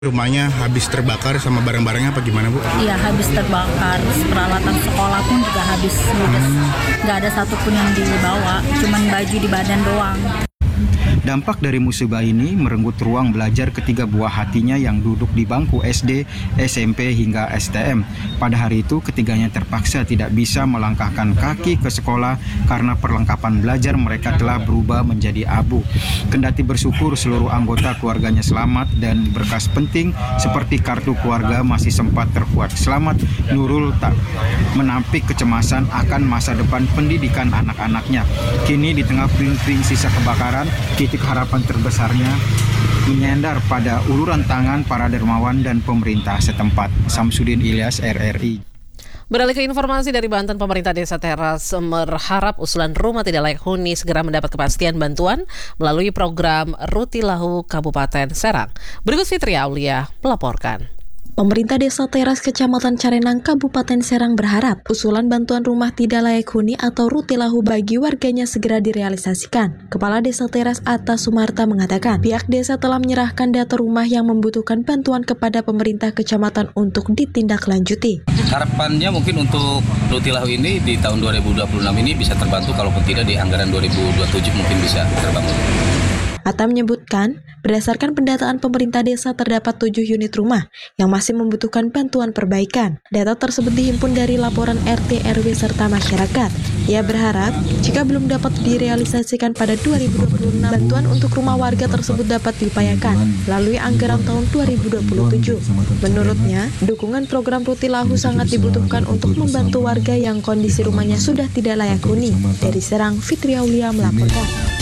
Rumahnya habis terbakar sama barang-barangnya apa gimana, Bu? Iya, habis terbakar. Peralatan sekolah pun juga habis ludes. Nggak ada satupun yang dibawa, cuman baju di badan doang. Dampak dari musibah ini merenggut ruang belajar ketiga buah hatinya yang duduk di bangku SD, SMP hingga STM. Pada hari itu ketiganya terpaksa tidak bisa melangkahkan kaki ke sekolah karena perlengkapan belajar mereka telah berubah menjadi abu. Kendati bersyukur seluruh anggota keluarganya selamat dan berkas penting seperti kartu keluarga masih sempat terkuat selamat, Nurul tak menampik kecemasan akan masa depan pendidikan anak-anaknya. Kini di tengah puing-puing sisa kebakaran, titik harapan terbesarnya menyandar pada uluran tangan para dermawan dan pemerintah setempat. Samsudin Ilyas, RRI. Beralih ke informasi dari Banten, pemerintah Desa Teras berharap usulan rumah tidak layak huni segera mendapat kepastian bantuan melalui program Rutilahu Kabupaten Serang. Berikut Fitri Aulia melaporkan. Pemerintah Desa Teras Kecamatan Carenang, Kabupaten Serang berharap usulan bantuan rumah tidak layak huni atau Rutilahu bagi warganya segera direalisasikan. Kepala Desa Teras Atta Sumarta mengatakan, pihak desa telah menyerahkan data rumah yang membutuhkan bantuan kepada pemerintah kecamatan untuk ditindaklanjuti. Harapannya mungkin untuk Rutilahu ini di tahun 2026 ini bisa terbantu, kalaupun tidak di anggaran 2027 mungkin bisa terbantu. Atta menyebutkan, berdasarkan pendataan pemerintah desa terdapat 7 unit rumah yang masih membutuhkan bantuan perbaikan. Data tersebut dihimpun dari laporan RT, RW, serta masyarakat. Ia berharap, jika belum dapat direalisasikan pada 2026, bantuan untuk rumah warga tersebut dapat diupayakan melalui anggaran tahun 2027. Menurutnya, dukungan program Rutilahu sangat dibutuhkan untuk membantu warga yang kondisi rumahnya sudah tidak layak huni. Dari Serang, Fitri Aulia melaporkan.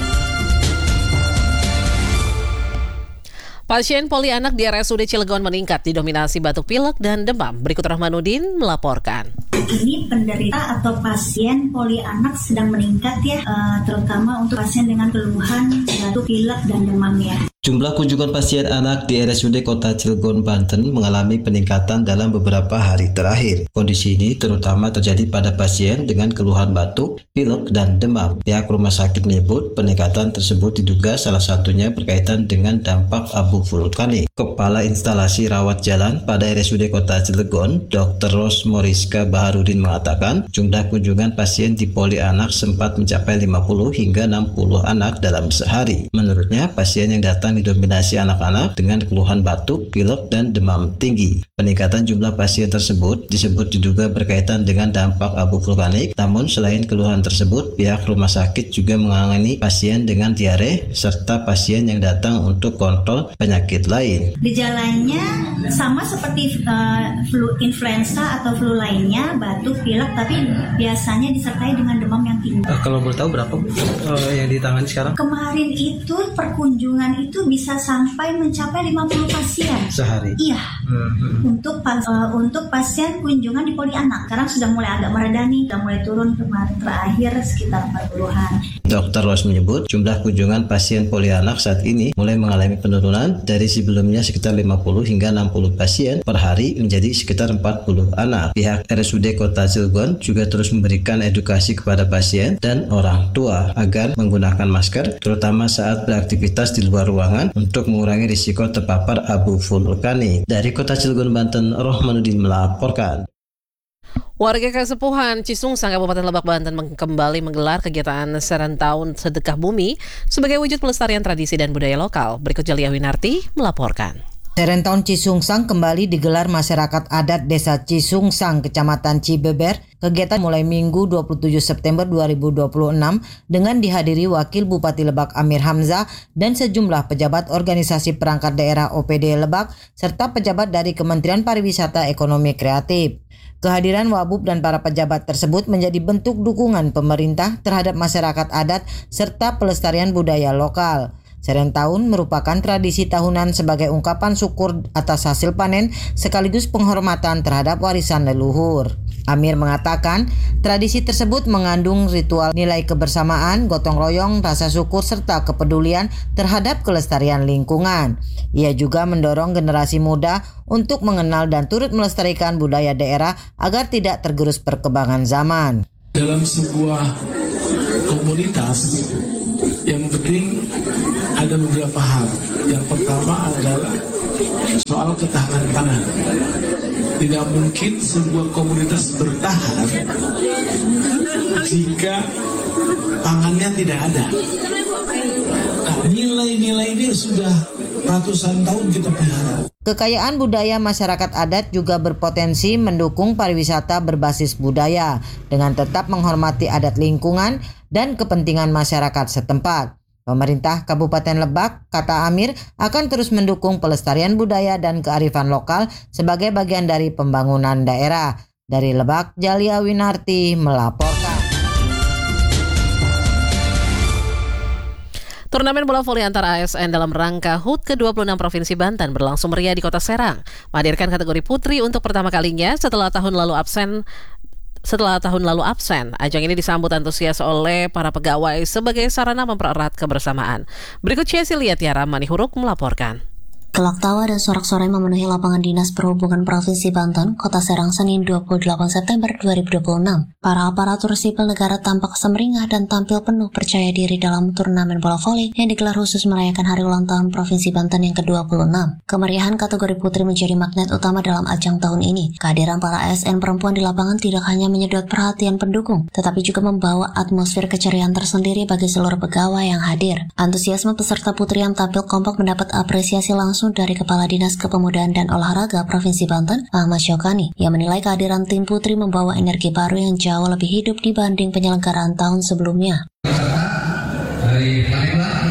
Pasien poli anak di RSUD Cilegon meningkat didominasi batuk pilek dan demam. Berikut Rahmanuddin melaporkan. Ini penderita atau pasien poli anak sedang meningkat ya, terutama untuk pasien dengan keluhan batuk pilek dan demam ya. Jumlah kunjungan pasien anak di RSUD Kota Cilegon, Banten mengalami peningkatan dalam beberapa hari terakhir. Kondisi ini terutama terjadi pada pasien dengan keluhan batuk, pilek, dan demam. Pihak rumah sakit menyebut peningkatan tersebut diduga salah satunya berkaitan dengan dampak abu vulkanik. Kepala Instalasi Rawat Jalan pada RSUD Kota Cilegon, Dr. Ros Moriska Baharudin mengatakan jumlah kunjungan pasien di poli anak sempat mencapai 50 hingga 60 anak dalam sehari. Menurutnya, pasien yang datang didominasi anak-anak dengan keluhan batuk, pilek, dan demam tinggi. Peningkatan jumlah pasien tersebut disebut diduga berkaitan dengan dampak abu vulkanik. Namun selain keluhan tersebut, pihak rumah sakit juga menangani pasien dengan diare serta pasien yang datang untuk kontrol penyakit lain. Gejalanya sama seperti flu influenza atau flu lainnya, batuk, pilek, tapi biasanya disertai dengan demam yang tinggi. Kalau boleh tahu berapa yang ditangani sekarang? Kemarin itu perkunjungan itu bisa sampai mencapai 50 pasien sehari. Iya. Untuk pasien kunjungan di poli anak sekarang sudah mulai agak mereda nih, sudah mulai turun, kemarin terakhir sekitar 40-an. Dr. Ros menyebut jumlah kunjungan pasien poli anak saat ini mulai mengalami penurunan dari sebelumnya sekitar 50 hingga 60 pasien per hari menjadi sekitar 40 anak. Pihak RSUD Kota Cilegon juga terus memberikan edukasi kepada pasien dan orang tua agar menggunakan masker terutama saat beraktivitas di luar ruangan untuk mengurangi risiko terpapar abu vulkanik. Dari Kota Cilegon, Banten, Rahmanuddin melaporkan. Warga Kasepuhan Cisungsang, Kabupaten Lebak, Banten kembali menggelar kegiatan Serentahun Sedekah Bumi sebagai wujud pelestarian tradisi dan budaya lokal. Berikut Jalia Winarti melaporkan. Serentahun Cisungsang kembali digelar masyarakat adat Desa Cisungsang, Kecamatan Cibeber. Kegiatan mulai Minggu 27 September 2026 dengan dihadiri Wakil Bupati Lebak Amir Hamzah dan sejumlah pejabat organisasi perangkat daerah OPD Lebak serta pejabat dari Kementerian Pariwisata Ekonomi Kreatif. Kehadiran Wabub dan para pejabat tersebut menjadi bentuk dukungan pemerintah terhadap masyarakat adat serta pelestarian budaya lokal. Serentahun merupakan tradisi tahunan sebagai ungkapan syukur atas hasil panen sekaligus penghormatan terhadap warisan leluhur. Amir mengatakan, tradisi tersebut mengandung ritual nilai kebersamaan, gotong royong, rasa syukur, serta kepedulian terhadap kelestarian lingkungan. Ia juga mendorong generasi muda untuk mengenal dan turut melestarikan budaya daerah agar tidak tergerus perkembangan zaman. Dalam sebuah komunitas, yang penting ada beberapa hal. Yang pertama adalah soal ketahanan pangan. Tidak mungkin sebuah komunitas bertahan jika pangannya tidak ada. Nah, nilai-nilai ini sudah ratusan tahun kita pelihara. Kekayaan budaya masyarakat adat juga berpotensi mendukung pariwisata berbasis budaya dengan tetap menghormati adat lingkungan dan kepentingan masyarakat setempat. Pemerintah Kabupaten Lebak, kata Amir, akan terus mendukung pelestarian budaya dan kearifan lokal sebagai bagian dari pembangunan daerah. Dari Lebak, Jalia Winarti melaporkan. Turnamen bola voli antara ASN dalam rangka HUT ke-26 Provinsi Banten berlangsung meriah di Kota Serang, menghadirkan kategori putri untuk pertama kalinya setelah tahun lalu absen. Ajang ini disambut antusias oleh para pegawai sebagai sarana mempererat kebersamaan. Berikut Cecilia Tiara Manihuruk melaporkan. Gelak tawa dan sorak-sorai memenuhi lapangan Dinas Perhubungan Provinsi Banten, Kota Serang, Senin 28 September 2026. Para aparatur sipil negara tampak semeringah dan tampil penuh percaya diri dalam turnamen bola voli yang digelar khusus merayakan hari ulang tahun Provinsi Banten yang ke-26. Kemeriahan kategori putri menjadi magnet utama dalam ajang tahun ini. Kehadiran para ASN perempuan di lapangan tidak hanya menyedot perhatian pendukung, tetapi juga membawa atmosfer keceriaan tersendiri bagi seluruh pegawai yang hadir. Antusiasme peserta putri yang tampil kompak mendapat apresiasi langsung dari Kepala Dinas Kepemudaan dan Olahraga Provinsi Banten, Ahmad Syokani, yang menilai kehadiran tim putri membawa energi baru yang jauh lebih hidup dibanding penyelenggaraan tahun sebelumnya. Dari Palembang,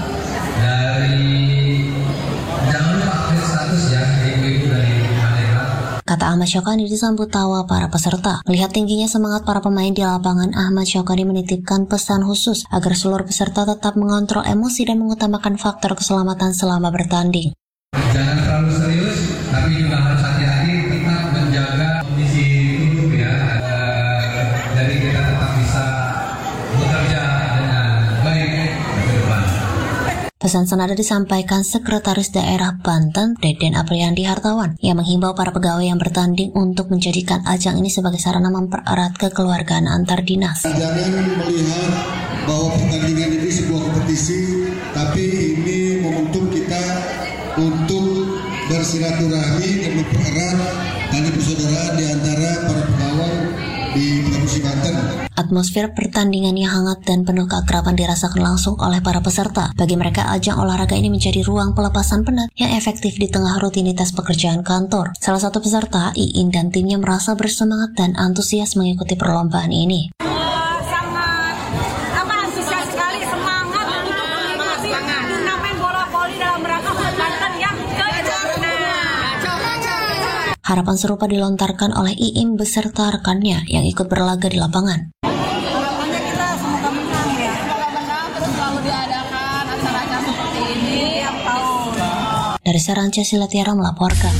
dari jangan lupa update status ya, ibu-ibu dari Palembang. Kata Ahmad Syokani disambut tawa para peserta. Melihat tingginya semangat para pemain di lapangan, Ahmad Syokani menitipkan pesan khusus agar seluruh peserta tetap mengontrol emosi dan mengutamakan faktor keselamatan selama bertanding. Jangan terlalu serius, tapi juga harus hati-hati, tetap menjaga kondisi tubuh ya. Jadi kita tetap bisa bekerja dengan baik ke depan. Pesan senada disampaikan Sekretaris Daerah Banten, Deden Apriandi Hartawan, yang menghimbau para pegawai yang bertanding untuk menjadikan ajang ini sebagai sarana mempererat kekeluargaan antar dinas. Jangan melihat bahwa pertandingan ini sebuah kompetisi, tapi ini momentum kita untuk bersilaturahmi dan mempererat tali persaudaraan di antara para pegawai di Provinsi Banten. Atmosfer pertandingan yang hangat dan penuh keakraban dirasakan langsung oleh para peserta. Bagi mereka, ajang olahraga ini menjadi ruang pelepasan penat yang efektif di tengah rutinitas pekerjaan kantor. Salah satu peserta, Iin dan timnya merasa bersemangat dan antusias mengikuti perlombaan ini. Harapan serupa dilontarkan oleh Iim beserta rekannya yang ikut berlaga di lapangan. Harapannya kita semoga menang ya. Semoga menang terus selalu diadakan acara-acara seperti ini tiap tahun. Dari Serang, Cecilia Tiara melaporkan.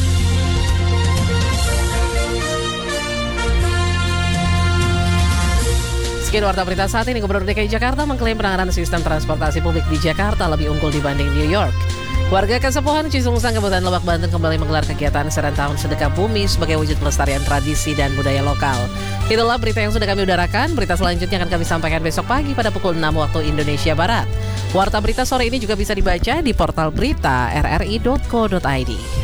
Sekian warta berita saat ini. Gubernur DKI Jakarta mengklaim penanganan sistem transportasi publik di Jakarta lebih unggul dibanding New York. Warga Kasepuhan Cisungsang, Kabupaten Lebak, Banten kembali menggelar kegiatan Serentahun Sedekah Bumi sebagai wujud pelestarian tradisi dan budaya lokal. Itulah berita yang sudah kami udarakan. Berita selanjutnya akan kami sampaikan besok pagi pada pukul 6 waktu Indonesia Barat. Warta berita sore ini juga bisa dibaca di portal berita rri.co.id.